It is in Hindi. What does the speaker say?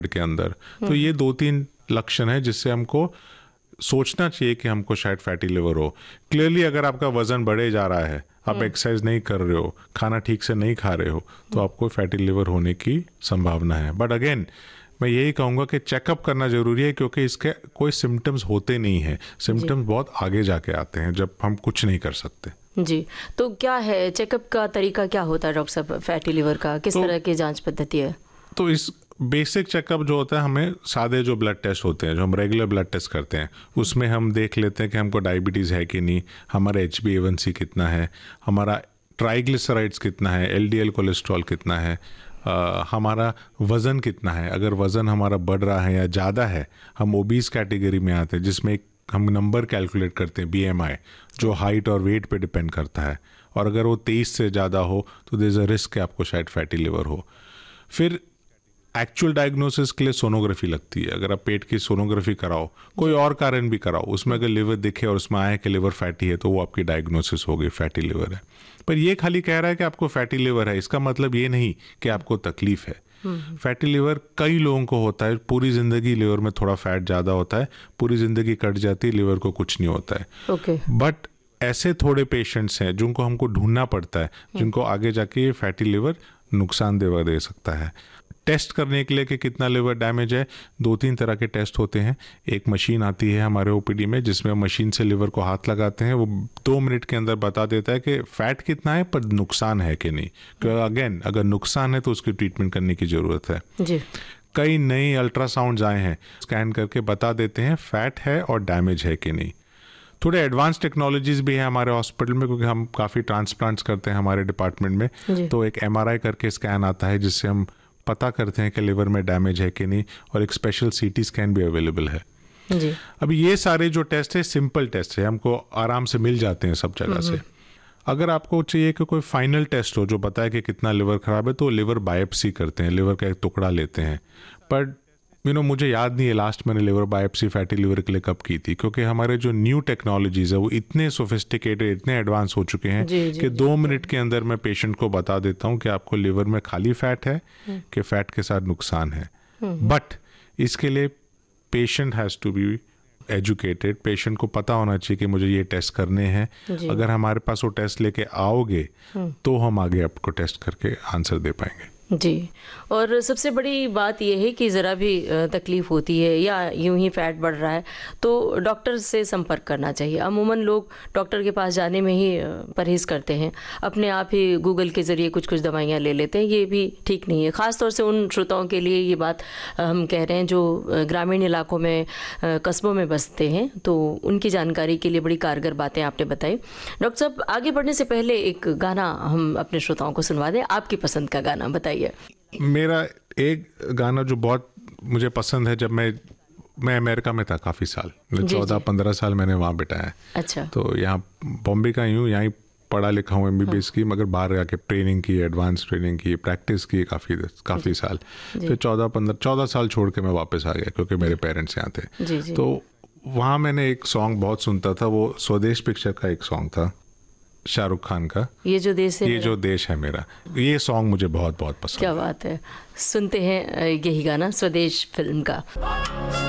के अंदर। तो ये 2-3 लक्षण है जिससे हमको सोचना चाहिए कि हमको शायद फैटी लिवर हो। क्लियरली अगर आपका वजन बढ़े जा रहा है, आप एक्सरसाइज नहीं कर रहे हो, खाना ठीक से नहीं खा रहे हो, तो आपको फैटी लिवर होने की संभावना है। बट अगेन मैं यही कहूँगा कि चेकअप करना ज़रूरी है, क्योंकि इसके कोई सिम्टम्स होते नहीं हैं। सिम्टम्स बहुत आगे जाके आते हैं जब हम कुछ नहीं कर सकते। जी, तो क्या है चेकअप का तरीका, क्या होता है डॉक्टर साहब फैटी लिवर का? किस तरह की जांच पद्धति है? तो इस बेसिक चेकअप जो होता है, हमें सादे जो ब्लड टेस्ट होते हैं, जो हम रेगुलर ब्लड टेस्ट करते हैं, उसमें हम देख लेते हैं कि हमको डायबिटीज़ है कि नहीं, हमारा HbA1c कितना है, हमारा ट्राइग्लिसराइड्स कितना है, LDL कोलेस्ट्रॉल कितना है, हमारा वज़न कितना है। अगर वज़न हमारा बढ़ रहा है या ज़्यादा है, हम ओबीस कैटेगरी में आते हैं, जिसमें हम नंबर कैलकुलेट करते हैं BMI, जो हाइट और वेट पे डिपेंड करता है। और अगर वो 23 से ज़्यादा हो तो देयर इज़ अ रिस्क कि आपको शायद फैटी लिवर हो। फिर एक्चुअल डायग्नोसिस के लिए सोनोग्राफी लगती है। अगर आप पेट की सोनोग्राफी कराओ, कोई और कारण भी कराओ, उसमें अगर लिवर दिखे और उसमें आए कि लिवर फैटी है, तो वो आपकी डायग्नोसिस हो गई, फैटी लिवर है। पर ये खाली कह रहा है कि आपको फैटी लिवर है, इसका मतलब ये नहीं कि आपको तकलीफ है। फैटी लिवर कई लोगों को होता है, पूरी ज़िंदगी लिवर में थोड़ा फैट ज़्यादा होता है, पूरी ज़िंदगी कट जाती है, लिवर को कुछ नहीं होता है। बट ऐसे थोड़े पेशेंट्स हैं जिनको हमको ढूंढना पड़ता है, जिनको आगे जाके ये फैटी लिवर नुकसानदेह दे सकता है। टेस्ट करने के लिए कि कितना लिवर डैमेज है, 2-3 तरह के टेस्ट होते हैं। एक मशीन आती है हमारे OPD में, जिसमें मशीन से लिवर को हाथ लगाते हैं, वो 2 मिनट के अंदर बता देता है कि फैट कितना है, पर नुकसान है कि नहीं। क्योंकि अगेन अगर नुकसान है तो उसकी ट्रीटमेंट करने की ज़रूरत है जी। कई नए अल्ट्रासाउंड्स आए हैं, स्कैन करके बता देते हैं फैट है और डैमेज है कि नहीं। थोड़े एडवांस टेक्नोलॉजीज़ भी है हमारे हॉस्पिटल में, क्योंकि हम काफ़ी ट्रांसप्लांट्स करते हैं हमारे डिपार्टमेंट में। तो एक MRI करके स्कैन आता है, जिससे हम पता करते हैं कि लिवर में डैमेज है कि नहीं, और एक स्पेशल CT स्कैन भी अवेलेबल है जी। अब ये सारे जो टेस्ट है सिंपल टेस्ट है, हमको आराम से मिल जाते हैं सब जगह से। अगर आपको चाहिए कि कोई फाइनल टेस्ट हो जो बताए कि कितना लिवर खराब है, तो लिवर बायोप्सी करते हैं, लिवर का एक टुकड़ा लेते हैं। पर मुझे याद नहीं है लास्ट मैंने लिवर बायोप्सी फैटी लिवर के लिए कब की थी, क्योंकि हमारे जो न्यू टेक्नोलॉजीज़ है वो इतने सोफिस्टिकेटेड, इतने एडवांस हो चुके हैं कि 2 मिनट के अंदर मैं पेशेंट को बता देता हूँ कि आपको लिवर में खाली फैट है कि फैट के साथ नुकसान है। बट इसके लिए patient has to be educated, patient को पता होना चाहिए कि मुझे ये टेस्ट करने हैं। अगर हमारे पास वो टेस्ट लेके आओगे तो हम आगे आपको टेस्ट करके आंसर दे पाएंगे जी। और सबसे बड़ी बात यह है कि ज़रा भी तकलीफ़ होती है या यूं ही फैट बढ़ रहा है तो डॉक्टर से संपर्क करना चाहिए। अमूमन लोग डॉक्टर के पास जाने में ही परहेज़ करते हैं, अपने आप ही गूगल के ज़रिए कुछ दवाइयाँ ले लेते हैं। ये भी ठीक नहीं है, ख़ास तौर से उन श्रोताओं के लिए ये बात हम कह रहे हैं जो ग्रामीण इलाकों में, कस्बों में बसते हैं, तो उनकी जानकारी के लिए बड़ी कारगर बातें आपने बताई। डॉक्टर साहब, आगे बढ़ने से पहले एक गाना हम अपने श्रोताओं को सुनवा दें, आपकी पसंद का गाना बताइए। मेरा एक गाना जो बहुत मुझे पसंद है, जब मैं अमेरिका में था काफ़ी साल, 14-15 साल मैंने वहाँ बिताया। अच्छा। तो यहाँ बॉम्बे का यूँ यहाँ पढ़ा लिखा हूँ, MBBS की, मगर बाहर जाके ट्रेनिंग की, एडवांस ट्रेनिंग की, प्रैक्टिस की काफ़ी साल। फिर 14 साल छोड़ के मैं वापस आ गया, क्योंकि मेरे पेरेंट्स यहाँ थे। तो वहाँ मैंने एक सॉन्ग बहुत सुनता था, वो स्वदेश पिक्चर का एक सॉन्ग था शाहरुख खान का, ये जो देश है मेरा। ये सॉन्ग मुझे बहुत बहुत पसंद। क्या बात है, सुनते हैं यही गाना स्वदेश फिल्म का।